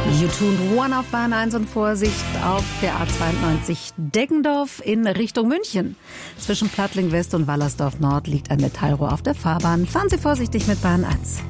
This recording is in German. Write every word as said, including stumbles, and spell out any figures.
You tuned One auf Bahn eins und Vorsicht auf der A zweiundneunzig Deggendorf in Richtung München. Zwischen Plattling West und Wallersdorf Nord liegt ein Metallrohr auf der Fahrbahn. Fahren Sie vorsichtig mit Bahn eins.